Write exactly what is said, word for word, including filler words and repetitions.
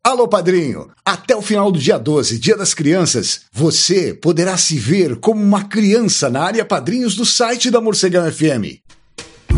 Alô, padrinho! Até o final do dia doze, Dia das Crianças, você poderá se ver como uma criança na área padrinhos do site da Morcegão F M.